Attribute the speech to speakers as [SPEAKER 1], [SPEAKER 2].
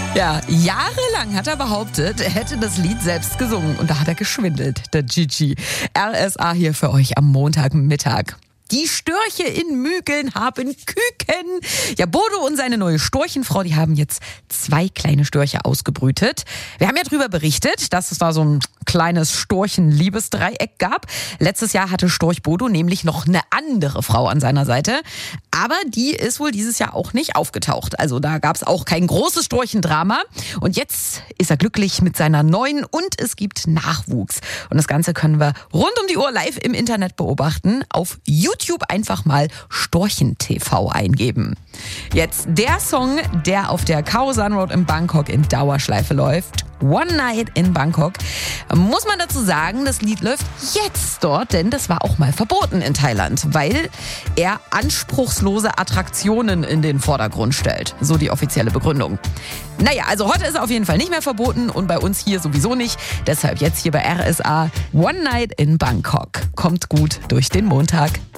[SPEAKER 1] Ja, jahrelang hat er behauptet, er hätte das Lied selbst gesungen. Und da hat er geschwindelt, der Gigi. RSA hier für euch am Montagmittag. Die Störche in Mügeln haben Küken. Ja, Bodo und seine neue Storchenfrau, die haben jetzt 2 kleine Störche ausgebrütet. Wir haben ja darüber berichtet, dass es da so ein kleines Storchen-Liebesdreieck gab. Letztes Jahr hatte Storch Bodo nämlich noch eine andere Frau an seiner Seite. Aber die ist wohl dieses Jahr auch nicht aufgetaucht. Also da gab es auch kein großes Storchendrama. Und jetzt ist er glücklich mit seiner neuen und es gibt Nachwuchs. Und das Ganze können wir rund um die Uhr live im Internet beobachten. Auf YouTube einfach mal Storchen-TV eingeben. Jetzt der Song, der auf der Khao San Road in Bangkok in Dauerschleife läuft. One Night in Bangkok. Muss man dazu sagen, das Lied läuft jetzt dort, denn das war auch mal verboten in Thailand, weil er anspruchslose Attraktionen in den Vordergrund stellt. So die offizielle Begründung. Naja, also heute ist er auf jeden Fall nicht mehr verboten und bei uns hier sowieso nicht. Deshalb jetzt hier bei RSA One Night in Bangkok. Kommt gut durch den Montag.